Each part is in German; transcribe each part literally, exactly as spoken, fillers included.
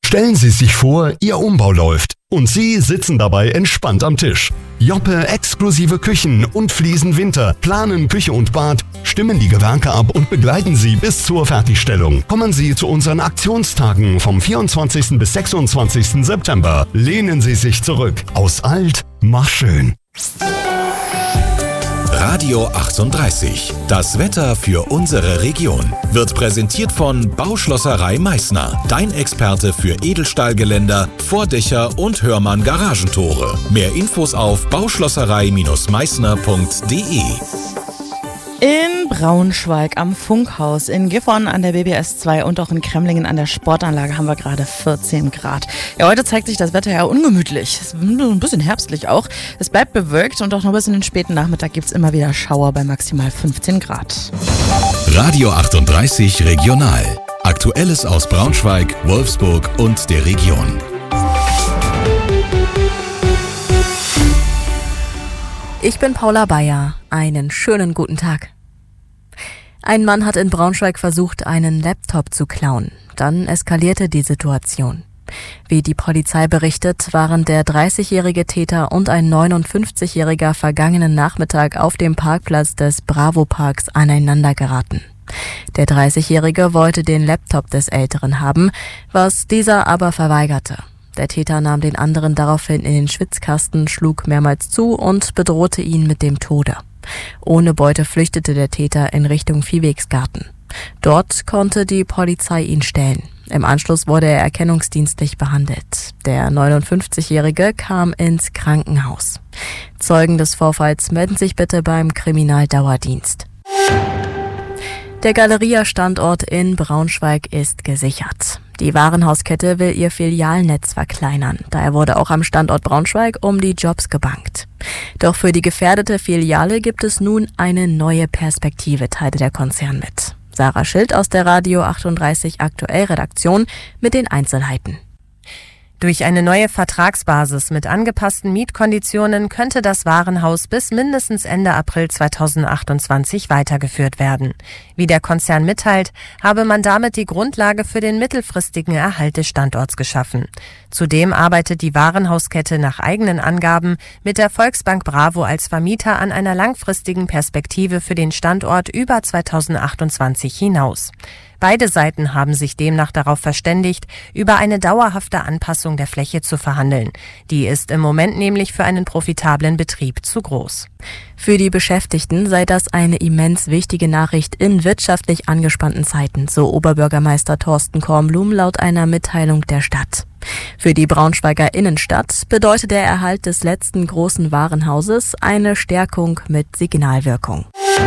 Stellen Sie sich vor, Ihr Umbau läuft und Sie sitzen dabei entspannt am Tisch. Joppe exklusive Küchen und Fliesen Winter planen Küche und Bad, stimmen die Gewerke ab und begleiten Sie bis zur Fertigstellung. Kommen Sie zu unseren Aktionstagen vom vierundzwanzigsten bis sechsundzwanzigsten September. Lehnen Sie sich zurück. Aus alt, mach schön. Radio achtunddreißig. Das Wetter für unsere Region wird präsentiert von Bauschlosserei Meißner. Dein Experte für Edelstahlgeländer, Vordächer und Hörmann Garagentore. Mehr Infos auf bauschlosserei Meißner punkt de. In Braunschweig am Funkhaus, in Gifhorn an der B B S zwei und auch in Kremlingen an der Sportanlage haben wir gerade vierzehn Grad. Ja, heute zeigt sich das Wetter ja ungemütlich. Es ist ein bisschen herbstlich auch. Es bleibt bewölkt und auch noch bis in den späten Nachmittag gibt es immer wieder Schauer bei maximal fünfzehn Grad. Radio achtunddreißig Regional. Aktuelles aus Braunschweig, Wolfsburg und der Region. Ich bin Paula Bayer. Einen schönen guten Tag. Ein Mann hat in Braunschweig versucht, einen Laptop zu klauen. Dann eskalierte die Situation. Wie die Polizei berichtet, waren der dreißigjährige Täter und ein neunundfünfzigjähriger vergangenen Nachmittag auf dem Parkplatz des Bravo-Parks aneinandergeraten. Der dreißigjährige wollte den Laptop des Älteren haben, was dieser aber verweigerte. Der Täter nahm den anderen daraufhin in den Schwitzkasten, schlug mehrmals zu und bedrohte ihn mit dem Tode. Ohne Beute flüchtete der Täter in Richtung Viehwegsgarten. Dort konnte die Polizei ihn stellen. Im Anschluss wurde er erkennungsdienstlich behandelt. Der neunundfünfzigjährige kam ins Krankenhaus. Zeugen des Vorfalls melden sich bitte beim Kriminaldauerdienst. Der Galeria-Standort in Braunschweig ist gesichert. Die Warenhauskette will ihr Filialnetz verkleinern. Daher wurde auch am Standort Braunschweig um die Jobs gebankt. Doch für die gefährdete Filiale gibt es nun eine neue Perspektive, teilte der Konzern mit. Sarah Schild aus der Radio achtunddreißig Aktuell-Redaktion mit den Einzelheiten. Durch eine neue Vertragsbasis mit angepassten Mietkonditionen könnte das Warenhaus bis mindestens Ende April zweitausendachtundzwanzig weitergeführt werden. Wie der Konzern mitteilt, habe man damit die Grundlage für den mittelfristigen Erhalt des Standorts geschaffen. Zudem arbeitet die Warenhauskette nach eigenen Angaben mit der Volksbank Bravo als Vermieter an einer langfristigen Perspektive für den Standort über zweitausendachtundzwanzig hinaus. Beide Seiten haben sich demnach darauf verständigt, über eine dauerhafte Anpassung der Fläche zu verhandeln. Die ist im Moment nämlich für einen profitablen Betrieb zu groß. Für die Beschäftigten sei das eine immens wichtige Nachricht in wirtschaftlich angespannten Zeiten, so Oberbürgermeister Thorsten Kornblum laut einer Mitteilung der Stadt. Für die Braunschweiger Innenstadt bedeutet der Erhalt des letzten großen Warenhauses eine Stärkung mit Signalwirkung.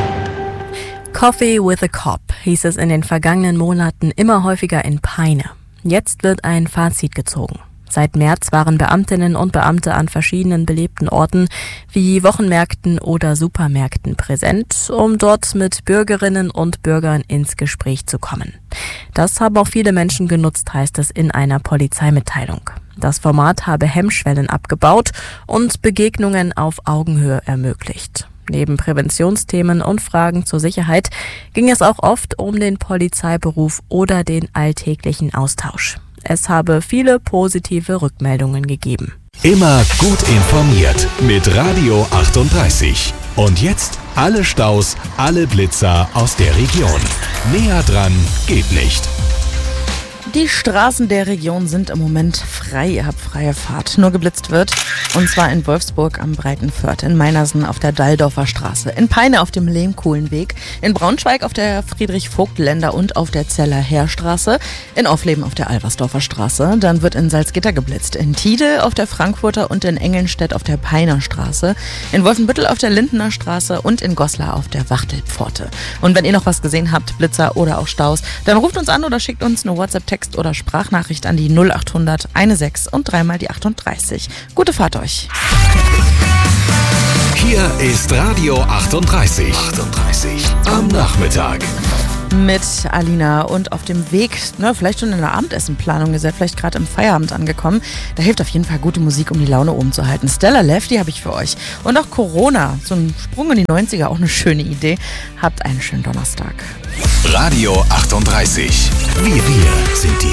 Coffee with a Cop hieß es in den vergangenen Monaten immer häufiger in Peine. Jetzt wird ein Fazit gezogen. Seit März waren Beamtinnen und Beamte an verschiedenen belebten Orten wie Wochenmärkten oder Supermärkten präsent, um dort mit Bürgerinnen und Bürgern ins Gespräch zu kommen. Das haben auch viele Menschen genutzt, heißt es in einer Polizeimitteilung. Das Format habe Hemmschwellen abgebaut und Begegnungen auf Augenhöhe ermöglicht. Neben Präventionsthemen und Fragen zur Sicherheit ging es auch oft um den Polizeiberuf oder den alltäglichen Austausch. Es habe viele positive Rückmeldungen gegeben. Immer gut informiert mit Radio achtunddreißig. Und jetzt alle Staus, alle Blitzer aus der Region. Näher dran geht nicht. Die Straßen der Region sind im Moment frei. Ihr habt freie Fahrt. Nur geblitzt wird. Und zwar in Wolfsburg am Breitenförth, in Meinersen auf der Dalldorfer Straße, in Peine auf dem Lehmkuhlenweg, in Braunschweig auf der Friedrich-Vogt-Länder und auf der Zeller Heerstraße, in Aufleben auf der Alversdorfer Straße. Dann wird in Salzgitter geblitzt, in Tide auf der Frankfurter und in Engelnstedt auf der Peiner Straße, in Wolfenbüttel auf der Lindener Straße und in Goslar auf der Wachtelpforte. Und wenn ihr noch was gesehen habt, Blitzer oder auch Staus, dann ruft uns an oder schickt uns eine WhatsApp-Text oder Sprachnachricht an die null achthundert sechzehn und dreimal die achtunddreißig. Gute Fahrt euch. Hier ist Radio achtunddreißig. achtunddreißig am Nachmittag. Mit Alina und auf dem Weg, ne, vielleicht schon in der Abendessenplanung, ihr seid vielleicht gerade im Feierabend angekommen. Da hilft auf jeden Fall gute Musik, um die Laune oben zu halten. Stella Lefty habe ich für euch. Und auch Corona, so ein Sprung in die neunziger, auch eine schöne Idee. Habt einen schönen Donnerstag. Radio achtunddreißig. Wir, wir sind die